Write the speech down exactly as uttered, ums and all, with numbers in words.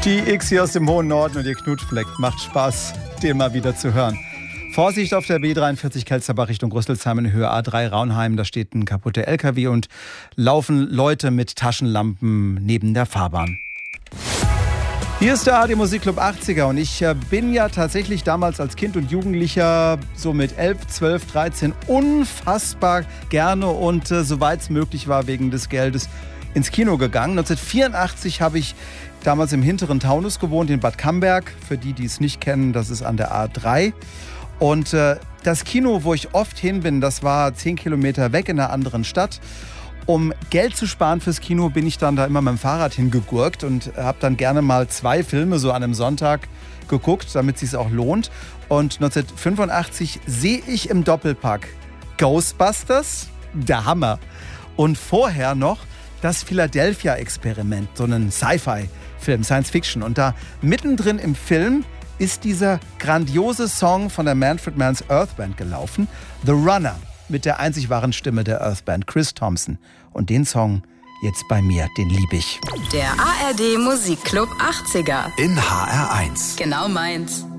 Die X hier aus dem hohen Norden und ihr Knutfleck. Macht Spaß, den mal wieder zu hören. Vorsicht auf der B dreiundvierzig Kelsterbach Richtung Rüsselsheim in Höhe A drei Raunheim. Da steht ein kaputter L K W und laufen Leute mit Taschenlampen neben der Fahrbahn. Hier ist der A R D Musikclub achtziger und ich bin ja tatsächlich damals als Kind und Jugendlicher so mit elf, zwölf, dreizehn unfassbar gerne und äh, soweit es möglich war wegen des Geldes ins Kino gegangen. neunzehnhundertvierundachtzig habe ich damals im hinteren Taunus gewohnt, in Bad Camberg. Für die, die es nicht kennen, das ist an der A drei. Und äh, das Kino, wo ich oft hin bin, das war zehn Kilometer weg in einer anderen Stadt. Um Geld zu sparen fürs Kino bin ich dann da immer mit dem Fahrrad hingegurkt und habe dann gerne mal zwei Filme so an einem Sonntag geguckt, damit es sich auch lohnt. Und neunzehnhundertfünfundachtzig sehe ich im Doppelpack Ghostbusters, der Hammer. Und vorher noch das Philadelphia-Experiment, so einen Sci-Fi-Film, Science-Fiction. Und da mittendrin im Film ist dieser grandiose Song von der Manfred Mann's Earth Band gelaufen, The Runner, mit der einzig wahren Stimme der Earth Band, Chris Thompson. Und den Song jetzt bei mir, den liebe ich. Der A R D Musikclub achtziger. In H R eins. Genau meins.